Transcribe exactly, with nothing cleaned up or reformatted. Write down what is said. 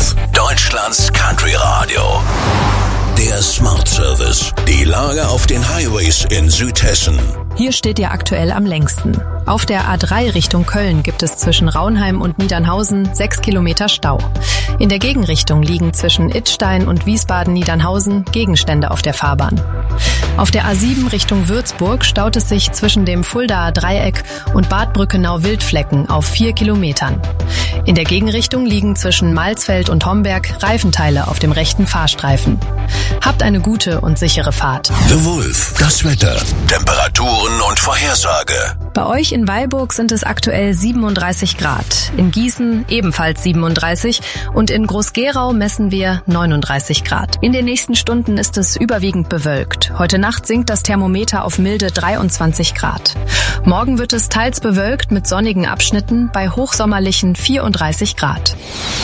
Wolf, Deutschlands Country Radio. Der Smart Service. Die Lage auf den Highways in Südhessen. Hier steht ihr aktuell am längsten. Auf der A drei Richtung Köln gibt es zwischen Raunheim und Niedernhausen sechs Kilometer Stau. In der Gegenrichtung liegen zwischen Idstein und Wiesbaden-Niedernhausen Gegenstände auf der Fahrbahn. Auf der A sieben Richtung Würzburg staut es sich zwischen dem Fuldaer Dreieck und Bad Brückenau-Wildflecken auf vier Kilometern. In der Gegenrichtung liegen zwischen Malsfeld und Homberg Reifenteile auf dem rechten Fahrstreifen. Habt eine gute und sichere Fahrt. The Wolf, das Wetter, Temperaturen und Vorhersage. Bei euch in Weilburg sind es aktuell siebenunddreißig Grad, in Gießen ebenfalls siebenunddreißig und in Groß-Gerau messen wir neununddreißig Grad. In den nächsten Stunden ist es überwiegend bewölkt. Heute Nacht sinkt das Thermometer auf milde dreiundzwanzig Grad. Morgen wird es teils bewölkt mit sonnigen Abschnitten bei hochsommerlichen vierunddreißig Grad.